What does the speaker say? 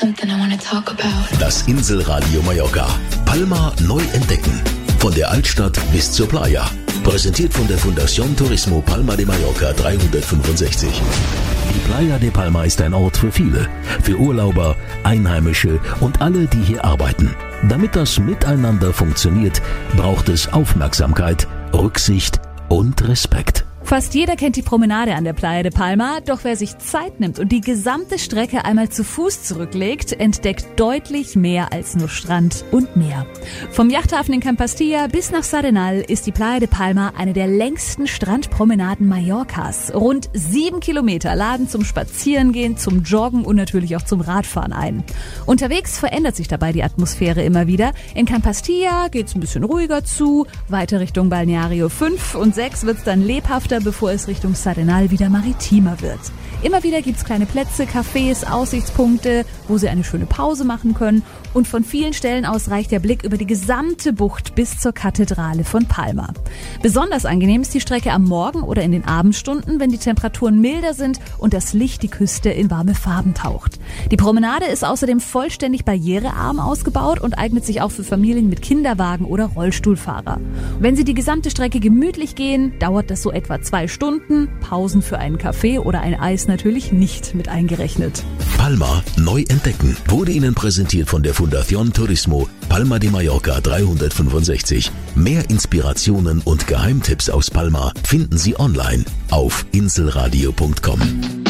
Something I want to talk about. Das Inselradio Mallorca. Palma neu entdecken. Von der Altstadt bis zur Playa. Präsentiert von der Fundación Turismo Palma de Mallorca 365. Die Playa de Palma ist ein Ort für viele. Für Urlauber, Einheimische und alle, die hier arbeiten. Damit das Miteinander funktioniert, braucht es Aufmerksamkeit, Rücksicht und Respekt. Fast jeder kennt die Promenade an der Playa de Palma, doch wer sich Zeit nimmt und die gesamte Strecke einmal zu Fuß zurücklegt, entdeckt deutlich mehr als nur Strand und Meer. Vom Yachthafen in Campastilla bis nach S'Arenal ist die Playa de Palma eine der längsten Strandpromenaden Mallorcas. Rund 7 Kilometer laden zum Spazierengehen, zum Joggen und natürlich auch zum Radfahren ein. Unterwegs verändert sich dabei die Atmosphäre immer wieder. In Campastilla geht's ein bisschen ruhiger zu, weiter Richtung Balneario 5 und 6 wird's dann lebhafter, bevor es Richtung S'Arenal wieder maritimer wird. Immer wieder gibt's kleine Plätze, Cafés, Aussichtspunkte, wo Sie eine schöne Pause machen können. Und von vielen Stellen aus reicht der Blick über die gesamte Bucht bis zur Kathedrale von Palma. Besonders angenehm ist die Strecke am Morgen oder in den Abendstunden, wenn die Temperaturen milder sind und das Licht die Küste in warme Farben taucht. Die Promenade ist außerdem vollständig barrierearm ausgebaut und eignet sich auch für Familien mit Kinderwagen oder Rollstuhlfahrer. Wenn Sie die gesamte Strecke gemütlich gehen, dauert das so etwa 2 Stunden. Pausen für einen Kaffee oder ein Eis natürlich nicht mit eingerechnet. Palma neu entdecken wurde Ihnen präsentiert von der Fundación Turismo Palma de Mallorca 365. Mehr Inspirationen und Geheimtipps aus Palma finden Sie online auf inselradio.com.